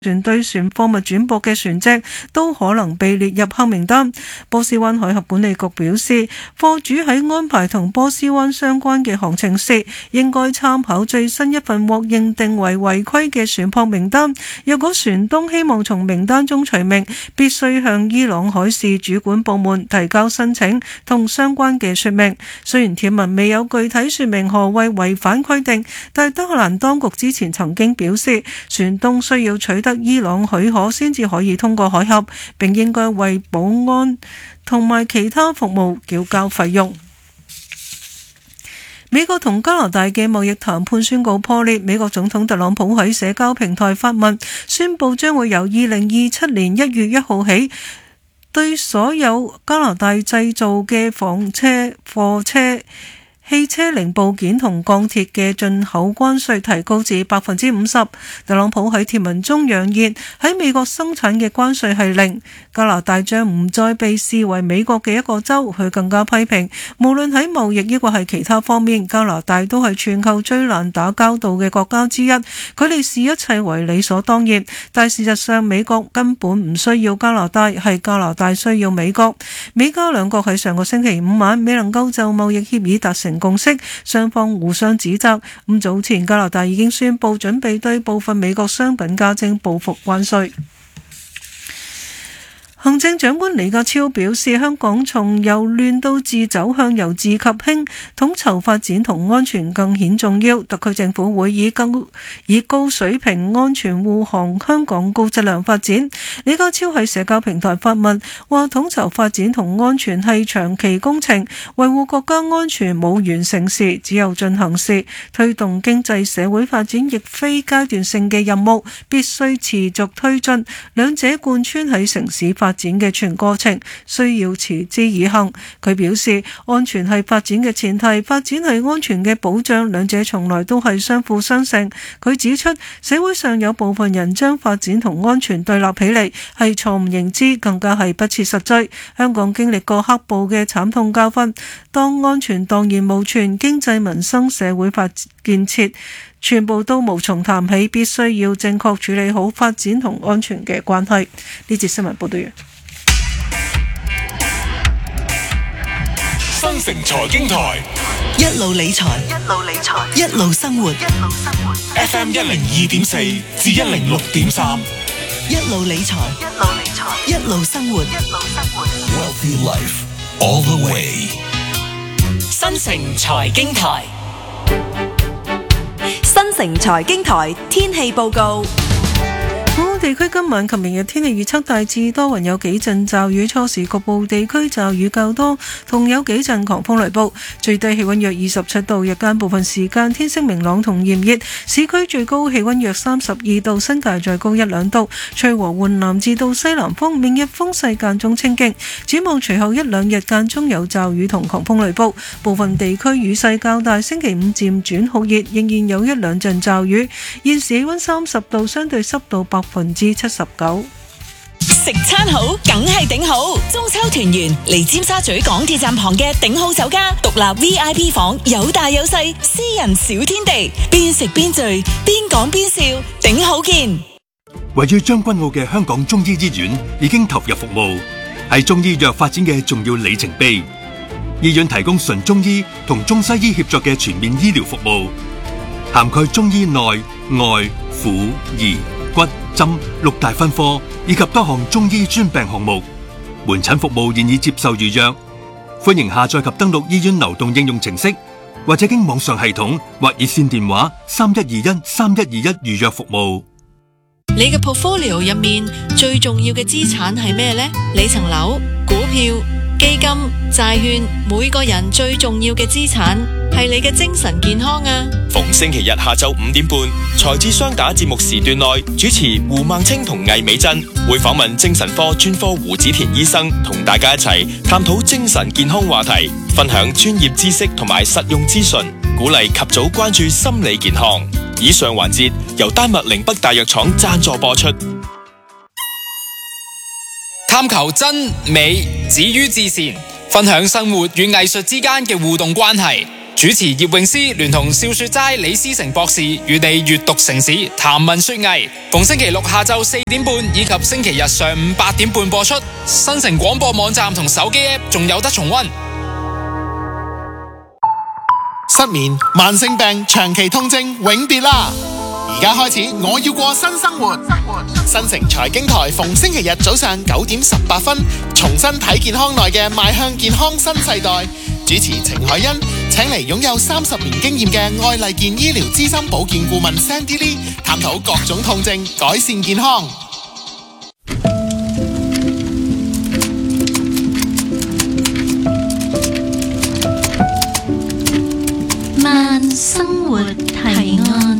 船對船貨物轉駁嘅船隻都可能被列入黑名單。波斯灣海峽管理局表示，貨主喺安排同波斯灣相關嘅航程時，應該參考最新一份獲認定為違規嘅船舶名單。若果船東希望從名單中除名，必須向伊朗海事主管部門提交申請同相關嘅說明。雖然貼文未有具體說明何謂違反規定，但德黑蘭當局之前曾經表示，船東需要取得伊朗許可先至可以通過海峽，並應該為保安同埋其他服務繳交費用。美國同加拿大嘅貿易談判宣告破裂。美國總統特朗普喺社交平台發文，宣布將會由2027年1月1號起，對所有加拿大製造嘅房車、貨車、汽車零部件同鋼鐵嘅進口關稅提高至 50%。 特朗普喺貼文中揚言，喺美國生產嘅關稅係0，加拿大將唔再被視為美國嘅一個州。佢更加批評，無論喺貿易抑或係其他方面，加拿大都係全球最難打交道嘅國家之一。佢哋視一切為理所當然，但事實上美國根本唔需要加拿大，係加拿大需要美國。美加兩國喺上個星期五晚未能夠就貿易協議達成共識，雙方互相指責。早前加拿大已經宣布準備對部分美國商品加徵報復關稅。行政長官李家超表示，香港從由亂到治走向由治及興，統籌發展同安全更顯重要。特區政府會以高水平安全護航香港高質量發展。李家超喺社交平台發文話，統籌發展同安全係長期工程，維護國家安全冇完成時，只有進行時。推動經濟社會發展亦非階段性嘅任務，必須持續推進，兩者貫穿喺城市發展嘅全過程，需要持之以恆。佢表示，安全係發展嘅前提，發展係安全嘅保障，兩者從來都係相輔相成。佢指出，社會上有部分人將發展同安全對立起嚟，係錯誤認知，更加係不切實際。香港經歷過黑暴嘅慘痛教訓，當安全蕩然無存，經濟民生社會建設全部都無從談起，必須要正確處理好發展同安全嘅關係。呢節新聞報道完。 新城財經台， 一路理財，一路生活。 FM 102.4至106.3， 一路理財，一路生活。 Wealthy Life all the way。 新城財經台， 新城財經台天氣報告。 本港地區今晚及明日天氣預測大致多雲，有幾陣驟雨，初時局部地區驟雨較多，同有幾陣狂風雷暴。最低氣溫約27度，日間部分時間天色明朗同炎熱，市區最高氣溫約32度，新界再高1-2度，吹和緩南至到西南風。明日風勢間中清勁，展望隨後1-2日間中有驟雨同狂風雷暴，部分地區雨勢較大。星期五漸轉酷熱，仍然有1-2陣驟雨。現時氣溫30度，相對濕度79%。 食餐好梗係頂好，中秋團圓嚟尖沙咀港鐵站旁嘅頂好酒家，獨立 VIP 房，有大有細，私人小天地，邊食邊聚，邊講邊笑，頂好見。 位於將軍澳嘅香港中醫醫院已經投入服務，係中醫藥發展嘅重要里程碑。醫院提供純中醫同中西醫協作嘅全面醫療服務，涵蓋中醫內外婦兒骨針6大分科以及多項中醫專病項目，門診服務現已接受預約，歡迎下載及登錄醫院流動應用程式，或者經網上系統或熱線電話3121預約服務。 你嘅 portfolio 入面最重要嘅資產係咩呢？你層樓、股票、基金、債券，每個人最重要嘅資產係你嘅精神健康啊！ 逢星期日下晝5點半，財智雙打節目時段內，主持胡孟青同魏美珍會訪問精神科專科胡子田醫生，同大家一齊探討精神健康話題，分享專業知識同埋實用資訊，鼓勵及早關注心理健康。以上環節由丹麥寧北大藥廠贊助播出。 探求真美止於至善，分享生活與藝術之間嘅互動關係。 主持葉詠詩聯同笑雪齋李思成博士與你閱讀城市談文說藝，逢星期六下晝4點半以及星期日上午8點半播出。新城廣播網站同手機 App 仲有得重溫。 失眠、慢性病、長期痛症永別啦！而家開始，我要過新生活。新城財經台逢星期日早上9點18分，重新睇健康內嘅邁向健康新世代。主持程海欣請嚟擁有30年經驗嘅愛麗健醫療資深保健顧問 Sandy Lee， 探討各種痛症，改善健康。 慢生活提案。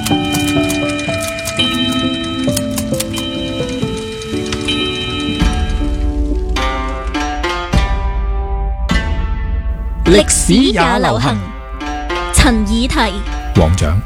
歷史也流行。 陳以提。 黃獎。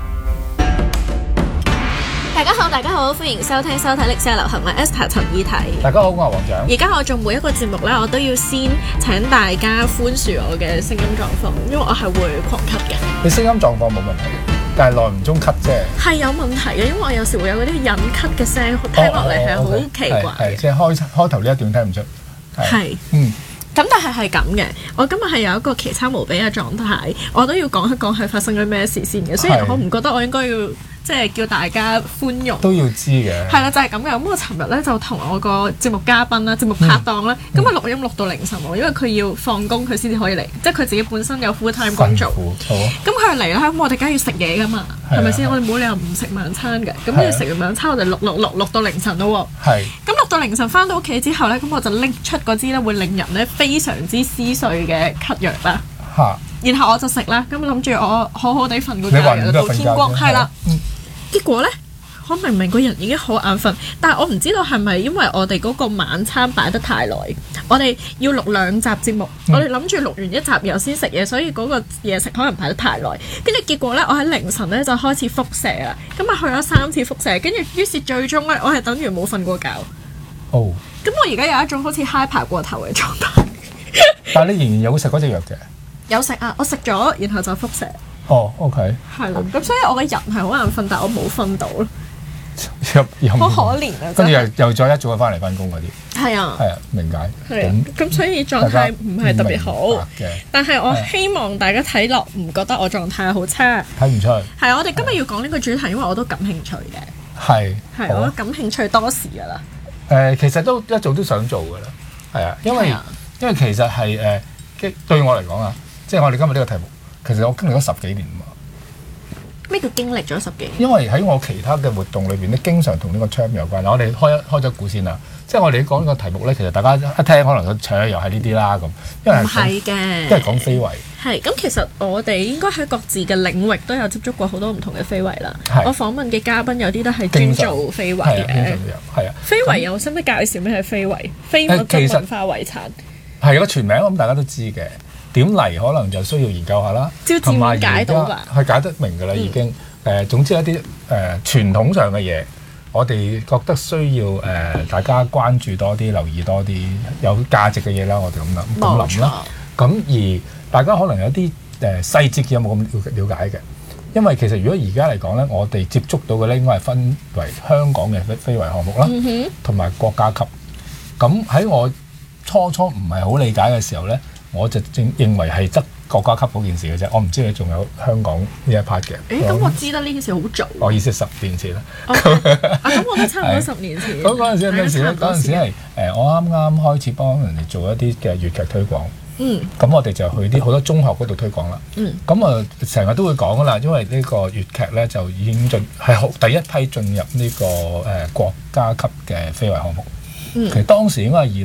大家好，歡迎收聽收睇歷史也流行啦 Esther 陳以提。 大家好，我係黃獎。 而家我做每一個節目咧，我都要先請大家寬恕我嘅聲音狀況，因為我係會狂咳嘅。 你聲音狀況冇問題，但係耐唔中咳啫。 係有問題嘅，因為我有時會有嗰啲隱咳嘅聲，聽落嚟係好奇怪嘅。 即係開頭呢一段聽唔出。 係。咁但係咁嘅，我今日係有一個奇差無比嘅狀態，我都要講一講係發生咗咩事先嘅。雖然我唔覺得我應該要即係叫大家寬容，都要知嘅。係啦，就係咁嘅。咁我尋日咧就同我個節目嘉賓啦、節目拍檔啦，咁啊錄音錄到凌晨喎，因為佢要放工佢先至可以嚟，即係佢自己本身有 full time 工做。咁佢嚟啦，咁我哋梗係要食嘢噶嘛，係咪先？我哋冇理由唔食晚餐嘅。咁跟住食完晚餐，我哋錄到凌晨咯喎。係。咁錄到凌晨翻到屋企之後咧，咁我就拎出嗰支咧會令人咧非常之撕碎嘅咳藥啦。嚇！然後我就食啦，咁諗住我好好地瞓個覺到天光，係啦。結果咧，我明明個人已經好眼瞓，但係我唔知道係咪因為我哋嗰個晚餐擺得太耐，我哋要錄2集節目，我哋諗住錄完1集又先食嘢，所以嗰個嘢食可能擺得太耐。跟住結果咧，我喺凌晨咧就開始輻射啦，咁啊去咗3次輻射，跟住於是最終咧，我係等於冇瞓過覺。哦。咁我而家有一種好似 high 過頭嘅狀態。 但係你仍然有食嗰隻藥嘅？有食啊，我食咗，然後就輻射。 哦 ，OK。 係啦，咁所以我個人係好眼瞓，但係我冇瞓到咯。好可憐啊！ 跟住又再一早翻嚟翻工嗰啲。係啊。係啊，明解。 係咁所以狀態唔係特別好。但係我希望大家睇落唔覺得我狀態好差。睇唔出。係我哋今日要講呢個主題，因為我都感興趣嘅。係。係我都感興趣多時㗎啦。 其實都一早都想做㗎啦。係啊，因為其實係對我嚟講啊，即係我哋今日呢個題目。其實我經歷咗10幾年嘛。 咩叫經歷咗10幾年？ 因為喺我其他嘅活動裏邊咧，經常同呢個 term 有關。我哋開咗估先啦，即係我哋講呢個題目咧，其實大家一聽可能個搶又係呢啲啦咁。因為唔係嘅，因為講非遺。係咁，其實我哋應該喺各自嘅領域都有接觸過好多唔同嘅非遺啦。我訪問嘅嘉賓有啲都係專做非遺嘅。係啊。非遺有使唔使介紹咩係非遺？非物質文化遺產。係個全名，咁大家都知嘅。點嚟可能就需要研究下啦，同埋解到㗎，係解得明㗎啦已經。總之一啲傳統上嘅嘢，我哋覺得需要大家關注多啲、留意多啲有價值嘅嘢啦。我哋咁諗啦。咁而大家可能有啲細節嘅有冇咁了解嘅，因為其實如果而家嚟講咧，我哋接觸到嘅咧應該係分為香港嘅非遺項目啦，同埋國家級。咁喺我初唔係好理解嘅時候咧，我就認為係得國家級嗰件事嘅啫，我唔知你仲有香港呢一 part 嘅。 咁我知得呢件事好早。 我意思係10年前啦。 咁我都差唔多10年前。 嗰陣時係咩事咧？嗰陣時係我啱啱開始幫人哋做一啲嘅粵劇推廣。咁我哋就去啲好多中學嗰度推廣啦。咁啊，成日都會講噶啦，因為呢個粵劇咧就已經係第一批進入呢個國家級嘅非遺項目。其實當時應該係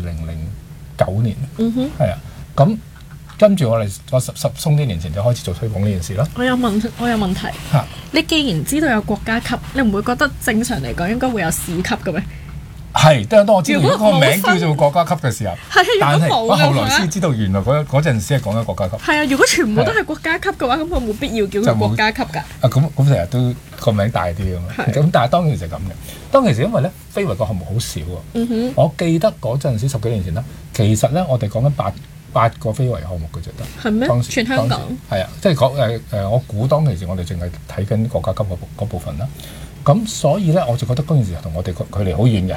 2009年。係啊。咁跟住我10鬆啲年前就開始做推廣呢件事啦。我有問題。你既然知道有國家級，你唔會覺得正常嚟講應該會有市級嘅咩？係，當我知道嗰個名叫做國家級嘅時候，但係我後來先知道原來嗰陣時係講緊國家級。係啊，如果全部都係國家級嘅話，咁我冇必要叫佢國家級㗎。咁成日都個名大啲㗎嘛。咁但係當其時係咁嘅。當其時因為咧非遺個項目好少啊。我記得嗰陣時10幾年前啦，其實咧我哋講緊 8個非遺項目嘅啫得。 係咩？全香港係啊，即係講我估當其時我哋淨係睇緊國家級嗰部分啦。咁所以咧，我就覺得嗰件事同我哋距離好遠嘅。